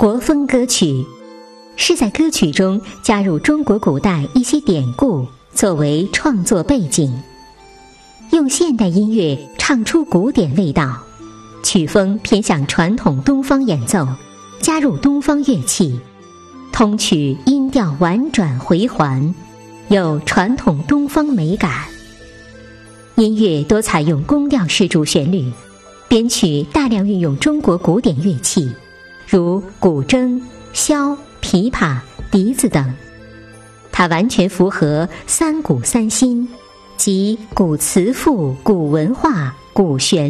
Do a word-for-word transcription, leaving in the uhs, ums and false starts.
国风歌曲是在歌曲中加入中国古代一些典故作为创作背景，用现代音乐唱出古典味道，曲风偏向传统东方演奏，加入东方乐器，通曲音调婉转回环，有传统东方美感。音乐多采用宫调式主旋律，编曲大量运用中国古典乐器，如古筝、箫、琵琶、笛子等。它完全符合三古三新，即古词赋、古文化、古旋律。